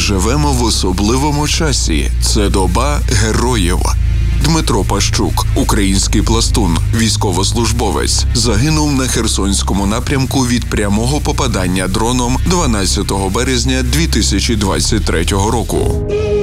живемо в особливому часі. Це доба героїв. Дмитро Пащук, український пластун, військовослужбовець, загинув на Херсонському напрямку від прямого попадання дроном 12 березня 2023 року.